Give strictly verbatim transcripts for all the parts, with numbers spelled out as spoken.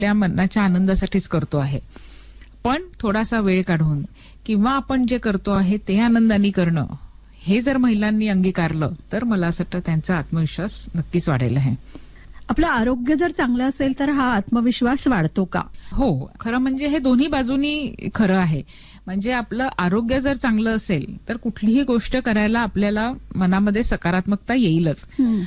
आपल्या मनाच्या आनंदासाठीच करतो आहे. पण थोडासा वेळ काढून किंवा आपण जे करतो आहे ते आनंदाने करणं, हे जर महिलांनी अंगीकारलं तर मला असं वाटतं त्यांचा आत्मविश्वास नक्कीच वाढेल आहे. आपलं आरोग्य जर चांगलं असेल तर हा आत्मविश्वास वाढतो का? हो, खरं म्हणजे हे दोन्ही बाजूनी खरं आहे. म्हणजे आपलं आरोग्य जर चांगलं असेल तर कुठलीही गोष्ट करायला आपल्याला मनामध्ये सकारात्मकता येईलच.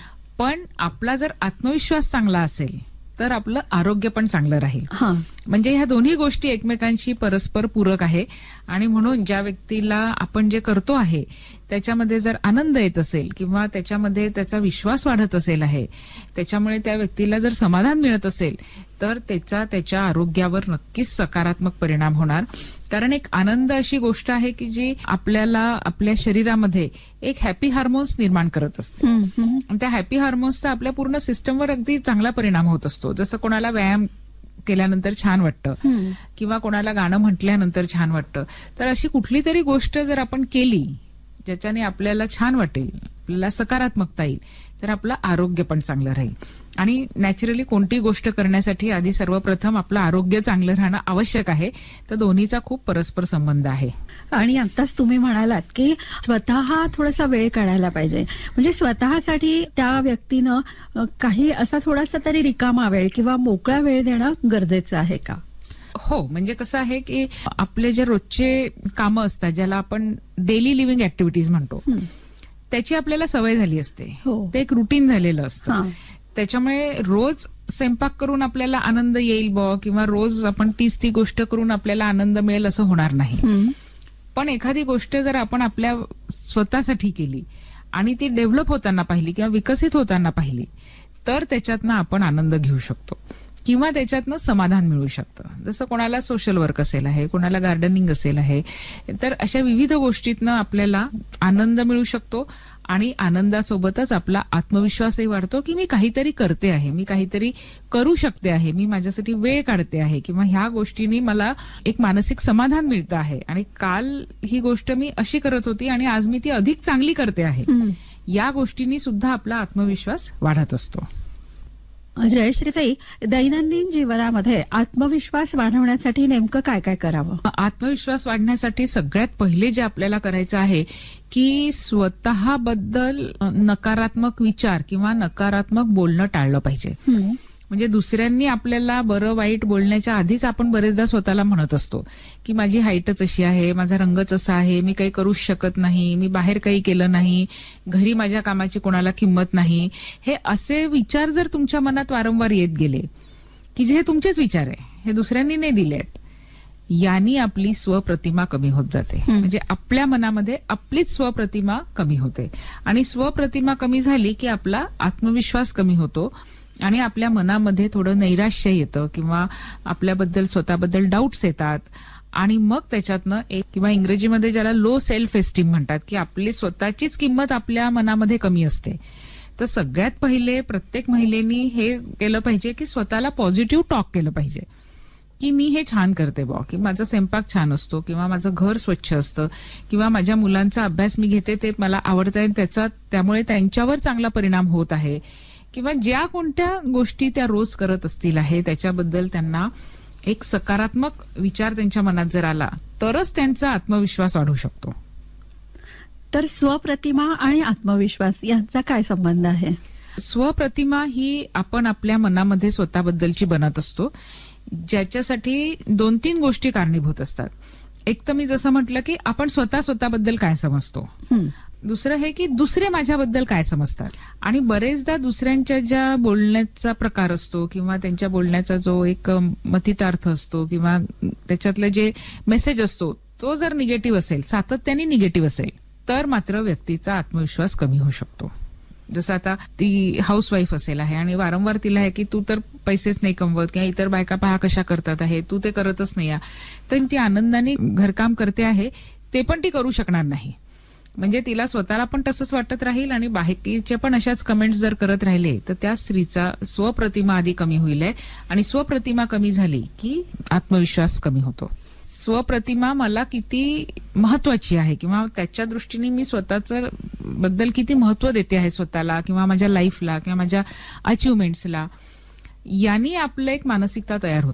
पण आपला जर आत्मविश्वास चांगला असेल तर आपलं आरोग्य पण चांगलं राहील. म्हणजे ह्या दोन्ही गोष्टी एकमेकांशी परस्पर पूरक आहे. आणि म्हणून ज्या व्यक्तीला आपण जे करतो आहे त्याच्यामध्ये जर आनंद येत असेल किंवा त्याच्यामध्ये त्याचा विश्वास वाढत असेल आहे, त्याच्यामुळे त्या व्यक्तीला जर समाधान मिळत असेल तर त्याचा त्याच्या आरोग्यावर नक्कीच सकारात्मक परिणाम होणार. कारण एक आनंद अशी गोष्ट आहे की जी आपल्याला आपल्या शरीरामध्ये एक हॅपी हार्मोन्स निर्माण करत असते. आणि त्या हॅपी हार्मोन्सचा आपल्या पूर्ण सिस्टमवर अगदी चांगला परिणाम होत असतो. जसं कोणाला व्यायाम केल्यानंतर छान वाटतं किंवा कोणाला गाणं म्हटल्यानंतर छान वाटतं. तर अशी कुठली तरी गोष्ट जर आपण केली ज्याच्याने आपल्याला छान वाटेल, आपल्याला सकारात्मकता येईल, तर आपलं आरोग्य पण चांगलं राहील. आणि नॅचरली कोणती गोष्ट करण्यासाठी आधी सर्वप्रथम आपलं आरोग्य चांगलं राहणं आवश्यक आहे. तर दोन्हीचा खूप परस्पर संबंध आहे. आणि आताच तुम्ही म्हणालात की स्वतः थोडासा वेळ काढायला पाहिजे. म्हणजे स्वतःसाठी त्या व्यक्तीनं काही असा थोडासा तरी रिकामा वेळ किंवा मोकळा वेळ देणं गरजेचं आहे का? हो, म्हणजे कसं आहे की आपले जे रोजचे कामं असतात ज्याला आपण डेली लिव्हिंग ऍक्टिव्हिटीज म्हणतो, त्याची आपल्याला सवय झाली असते. ते एक रुटीन झालेलं असतं. त्याच्यामुळे रोज स्वयंपाक करून आपल्याला आनंद येईल बॉ किंवा रोज आपण तीच ती गोष्ट करून आपल्याला आनंद मिळेल असं होणार नाही. पण एखादी गोष्ट जर आपण आपल्या स्वतःसाठी केली आणि ती डेव्हलप होताना पाहिली किंवा विकसित होताना पाहिली तर त्याच्यातनं आपण आनंद घेऊ शकतो किंवा त्याच्यातनं समाधान मिळू शकतं. जसं कोणाला सोशल वर्क असेल आहे, कोणाला गार्डनिंग असेल आहे, तर अशा विविध गोष्टीतनं आपल्याला आनंद मिळू शकतो. आणि आनंदासोबतच आपला आत्मविश्वासही वाढतो की मी काहीतरी करते आहे, मी काहीतरी करू शकते आहे, मी माझ्यासाठी वेळ काढते आहे किंवा ह्या गोष्टींनी मला एक मानसिक समाधान मिळतं आहे. आणि काल ही गोष्ट मी अशी करत होती आणि आज मी ती अधिक चांगली करते आहे. या गोष्टींनी सुद्धा आपला आत्मविश्वास वाढत असतो. जयश्रीताई, दैनंदिन जीवनामध्ये आत्मविश्वास वाढवण्यासाठी नेमकं काय काय करावं? आत्मविश्वास वाढण्यासाठी सगळ्यात पहिले जे आपल्याला करायचं आहे की स्वतःबद्दल नकारात्मक विचार किंवा नकारात्मक बोलणं टाळलं पाहिजे. म्हणजे दुसऱ्यांनी आपल्याला बरं वाईट बोलण्याच्या आधीच आपण बरेचदा स्वतःला म्हणत असतो की माझी हाईटच अशी आहे, माझा रंगच असा आहे, मी काही करूच शकत नाही, मी बाहेर काही केलं नाही, घरी माझ्या कामाची कोणाला किंमत नाही. हे असे विचार जर तुमच्या मनात वारंवार येत गेले की जे हे तुमचेच विचार आहे, हे दुसऱ्यांनी नाही दिले आहेत, यांनी आपली स्वप्रतिमा कमी होत जाते. म्हणजे आपल्या मनामध्ये आपलीच स्वप्रतिमा कमी होते. आणि स्वप्रतिमा कमी झाली की आपला आत्मविश्वास कमी होतो आणि आपल्या मनामध्ये थोडं नैराश्य येतं किंवा आपल्याबद्दल स्वतःबद्दल डाऊट्स येतात. आणि मग त्याच्यातनं एक किंवा इंग्रजीमध्ये ज्याला लो सेल्फ एस्टीम म्हणतात की आपली स्वतःचीच किंमत आपल्या मनामध्ये कमी असते. तर सगळ्यात पहिले प्रत्येक महिलेनी हे केलं पाहिजे की स्वतःला पॉझिटिव्ह टॉक केलं पाहिजे की मी हे छान करते बॉ, की माझा स्वयंपाक छान असतो किंवा माझं घर स्वच्छ असतं किंवा माझ्या मुलांचा अभ्यास मी घेते ते मला आवडत आहे, त्याचा त्यामुळे त्यांच्यावर चांगला परिणाम होत आहे. किंवा ज्या कोणत्या गोष्टी त्या रोज करत असतील आहे त्याच्याबद्दल त्यांना एक सकारात्मक विचार त्यांच्या मनात जर आला तरच त्यांचा आत्मविश्वास वाढू शकतो. तर स्वप्रतिमा आणि आत्मविश्वास यांचा काय संबंध आहे? स्वप्रतिमा ही आपण आपल्या मनामध्ये स्वतःबद्दलची बनत असतो, ज्याच्यासाठी दोन तीन गोष्टी कारणीभूत असतात. एक तर मी जसं म्हटलं की आपण स्वतः स्वतःबद्दल काय समजतो, दुसरं हे की दुसरे माझ्याबद्दल काय समजतात. आणि बरेचदा दुसऱ्यांच्या ज्या बोलण्याचा प्रकार असतो किंवा त्यांच्या बोलण्याचा जो एक मतितार्थ असतो किंवा त्याच्यातलं जे मेसेज असतो तो जर निगेटिव्ह असेल, सातत्याने निगेटिव्ह असेल, तर मात्र व्यक्तीचा आत्मविश्वास कमी होऊ शकतो. जसं आता ती हाऊसवाईफ असेल आहे आणि वारंवार तिला आहे की तू तर पैसेच नाही कमवत किंवा इतर बायका पहा कशा करतात आहे, तू ते करतच नाही, तर ती आनंदाने घरकाम करते आहे ते पण ती करू शकणार नाही. म्हणजे तिला स्वतःला पण तसंच वाटत राहील आणि बाकीचे पण अशाच कमेंट्स जर करत राहिले तर त्या स्त्रीचा स्वप्रतिमा आधी कमी होईल आहे. आणि स्वप्रतिमा कमी झाली की आत्मविश्वास कमी होतो. स्वप्रतिमा मला किती महत्वाची आहे किंवा त्याच्या दृष्टीने मी स्वतःचं बद्दल किती महत्व देते आहे स्वतःला किंवा माझ्या लाईफला किंवा माझ्या अचिव्हमेंट्सला, यांनी आपलं एक मानसिकता तयार होते.